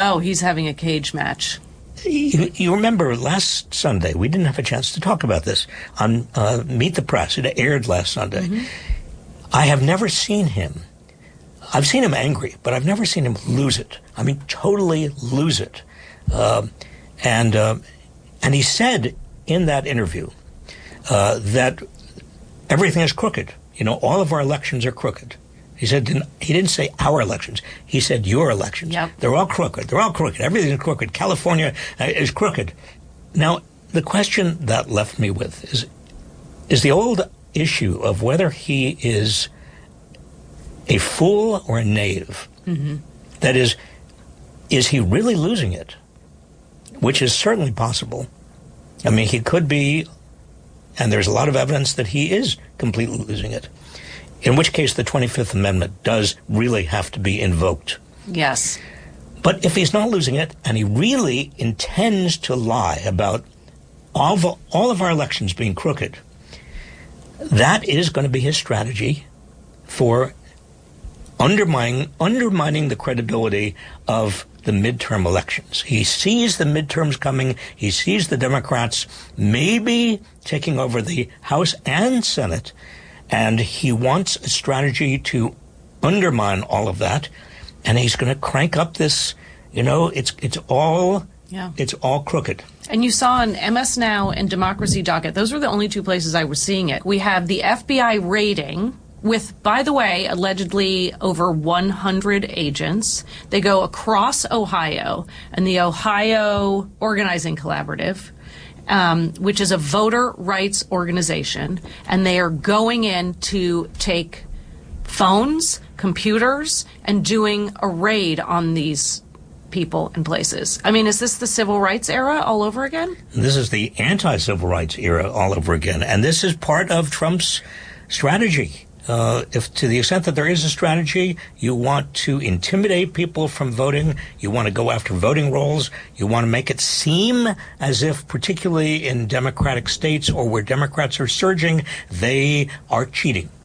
Oh, he's having a cage match. You remember last Sunday, we didn't have a chance to talk about this on Meet the Press. It aired last Sunday. Mm-hmm. I have never seen him. I've seen him angry, but I've never seen him lose it. I mean, totally lose it. And he said in that interview that everything is crooked. You know, all of our elections are crooked. He didn't say our elections. He said your elections. Yep. They're all crooked. They're all crooked. Everything is crooked. California is crooked. Now, the question that left me with is the old issue of whether he is a fool or a knave. Mm-hmm. That is he really losing it? Which is certainly possible. I mean, he could be, and there's a lot of evidence that he is completely losing it. In which case, the 25th Amendment does really have to be invoked. Yes. But if he's not losing it, and he really intends to lie about all of our elections being crooked, that is going to be his strategy for undermining the credibility of the midterm elections. He sees the midterms coming. He sees the Democrats maybe taking over the House and Senate, and he wants a strategy to undermine all of that. And he's going to crank up this, it's all crooked. And you saw on MS Now and Democracy Docket, those were the only two places I was seeing it. We have the FBI raiding with, by the way, allegedly over 100 agents. They go across Ohio, and the Ohio Organizing Collaborative, which is a voter rights organization, and they are going in to take phones, computers, and doing a raid on these people and places. I mean, is this the civil rights era all over again? This is the anti-civil rights era all over again, and this is part of Trump's strategy. If to the extent that there is a strategy, you want to intimidate people from voting, you want to go after voting rolls, you want to make it seem as if, particularly in Democratic states or where Democrats are surging, they are cheating.